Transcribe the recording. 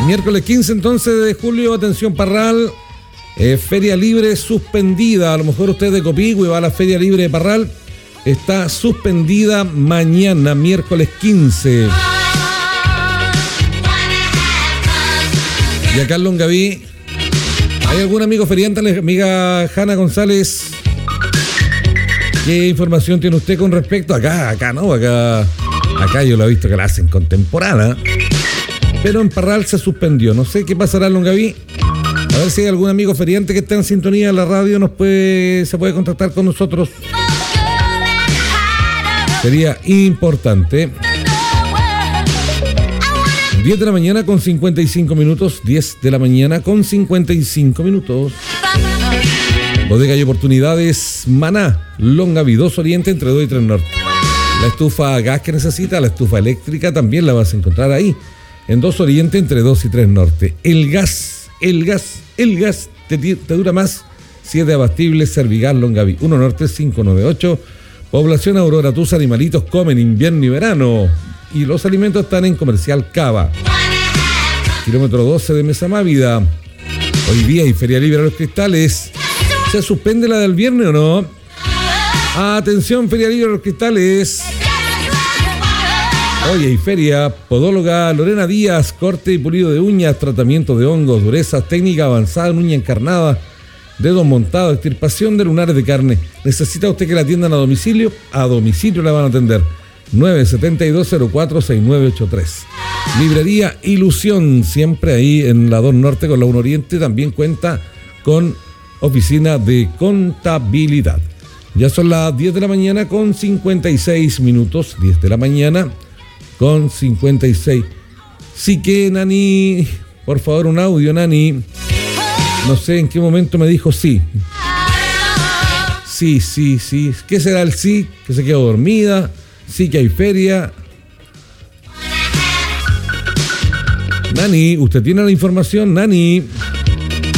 Miércoles 15 entonces de julio, atención Parral, feria libre suspendida. A lo mejor usted es de Copico y va a la feria libre de Parral. Está suspendida mañana, miércoles 15. Y acá en Longaví, ¿hay algún amigo feriante, amiga Hanna González? ¿Qué información tiene usted con respecto? Acá yo lo he visto que la hacen con temporada. Pero en Parral se suspendió. No sé qué pasará en Longaví. A ver si hay algún amigo feriante que está en sintonía de la radio, se puede contactar con nosotros. Sería importante. 10 de la mañana con 55 minutos. 10 de la mañana con 55 minutos. Bodega y oportunidades Maná, Longaví, 2 Oriente entre 2 y 3 Norte. La estufa a gas que necesita, la estufa eléctrica también la vas a encontrar ahí. En 2 Oriente entre 2 y 3 Norte. El gas te dura más. 7 abastibles, Servigal, Longaví. 1 Norte 598. Población Aurora, tus animalitos comen invierno y verano. Y los alimentos están en Comercial Cava. Kilómetro 12 de Mesa Mávida. Hoy día hay Feria Libre a los Cristales. ¿Se suspende la del viernes o no? Atención, Feria Libre a los Cristales. Hoy hay feria, podóloga Lorena Díaz, corte y pulido de uñas, tratamiento de hongos, durezas, técnica avanzada en uña encarnada, dedos montados, extirpación de lunares de carne. ¿Necesita usted que la atiendan a domicilio? A domicilio la van a atender. 972046983. Librería Ilusión, siempre ahí en la 2 Norte con la 1 Oriente, también cuenta con oficina de contabilidad. Ya son las 10 de la mañana con 56 minutos. 10 de la mañana con 56. Sí que, Nani, por favor, un audio, Nani. No sé en qué momento me dijo sí. Sí. ¿Qué será el sí? Que se quedó dormida. Sí que hay feria. Nani, ¿usted tiene la información? Nani.